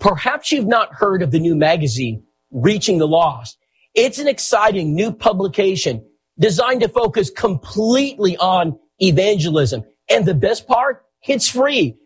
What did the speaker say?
Perhaps you've not heard of the new magazine, Reaching the Lost. It's an exciting new publication designed to focus completely on evangelism. And the best part, it's free.